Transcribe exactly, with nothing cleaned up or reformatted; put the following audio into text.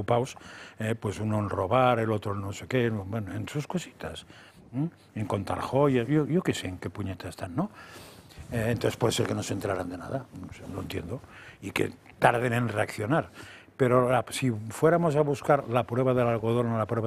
ocupados, eh, pues uno en robar, el otro en no sé qué, bueno, en sus cositas, ¿m? En contar joyas, yo, yo qué sé en qué puñetas están, ¿no? Eh, entonces puede ser que no se enteraran de nada, no sé, lo entiendo, y que tarden en reaccionar. Pero la, si fuéramos a buscar la prueba del algodón o la prueba